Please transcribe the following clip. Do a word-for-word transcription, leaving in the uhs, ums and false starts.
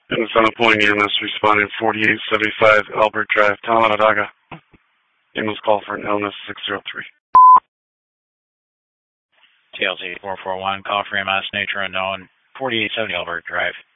And the San Point E M S responding forty-eight seventy-five Albert Drive, Onondaga. Ambulance call for an illness six zero three. T L Z four four one, call for E M S, nature unknown, forty-eight seventy Albert Drive.